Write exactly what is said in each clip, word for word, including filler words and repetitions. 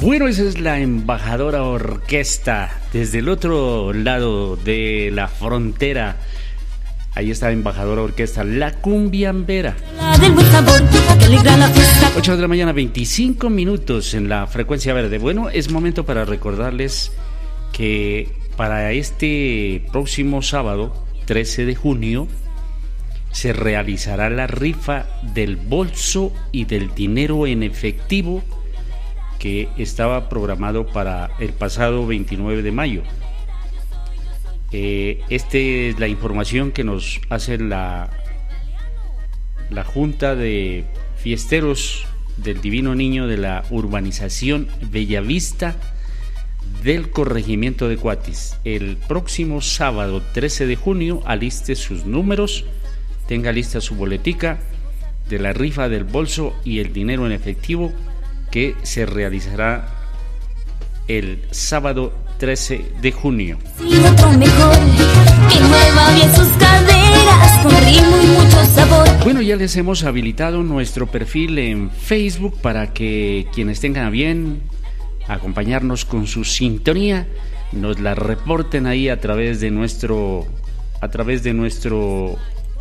Bueno, esa es la Embajadora Orquesta, desde el otro lado de la frontera. Ahí está la Embajadora Orquesta, la cumbiambera. ocho de la mañana, veinticinco minutos en la frecuencia verde. Bueno, es momento para recordarles que para este próximo sábado, trece de junio, se realizará la rifa del bolso y del dinero en efectivo que estaba programado para el pasado veintinueve de mayo. Eh, esta es la información que nos hace la, la Junta de Fiesteros del Divino Niño de la urbanización Bellavista del corregimiento de Cuatis. El próximo sábado trece de junio, aliste sus números, tenga lista su boletica de la rifa del bolso y el dinero en efectivo que se realizará el sábado trece de junio. Bueno, ya les hemos habilitado nuestro perfil en Facebook para que quienes tengan a bien acompañarnos con su sintonía nos la reporten ahí a través de nuestro a través de nuestro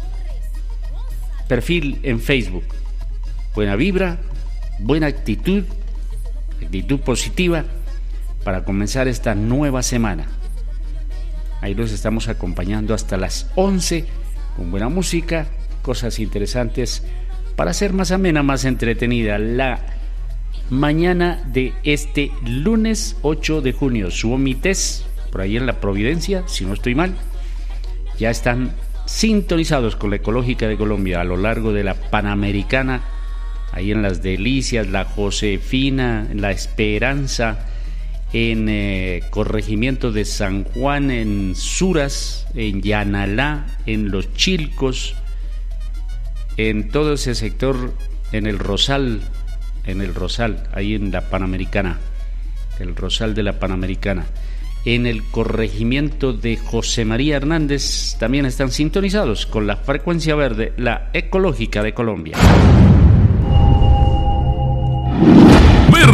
perfil en Facebook. Buena vibra, buena actitud, actitud positiva para comenzar esta nueva semana. Ahí los estamos acompañando hasta las once con buena música, cosas interesantes para hacer más amena, más entretenida la mañana de este lunes ocho de junio. Suomites, por ahí en la Providencia, si no estoy mal, ya están sintonizados con la Ecológica de Colombia a lo largo de la Panamericana, ahí en Las Delicias, la Josefina, la Esperanza, en eh, corregimiento de San Juan, en Suras, en Yanalá, en Los Chilcos, en todo ese sector, en el Rosal, en el Rosal, ahí en la Panamericana, el Rosal de la Panamericana. En el corregimiento de José María Hernández también están sintonizados con la frecuencia verde, la Ecológica de Colombia.